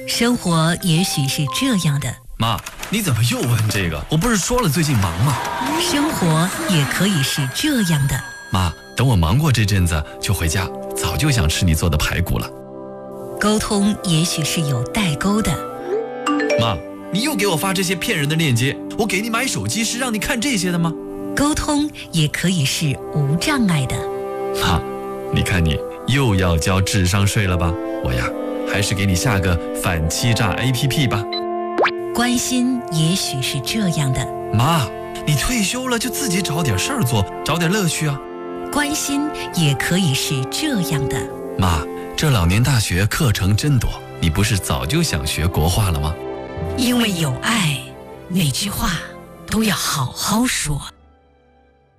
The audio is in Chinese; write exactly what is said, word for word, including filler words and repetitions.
生活也许是这样的。 妈，你怎么又问这个？我不是说了最近忙吗？ 生活也可以是这样的。 妈，等我忙过这阵子就回家，早就想吃你做的排骨了。 沟通也许是有代沟的。 妈，你又给我发这些骗人的链接，我给你买手机是让你看这些的吗？ 沟通也可以是无障碍的。 妈，你看你又要交智商税了吧？我呀，还是给你下个反欺诈 A P P 吧。 关心也许是这样的。 妈，你退休了就自己找点事儿做，找点乐趣啊。 关心也可以是这样的。 妈，这老年大学课程真多，你不是早就想学国画了吗？ 因为有爱，哪句话都要好好说。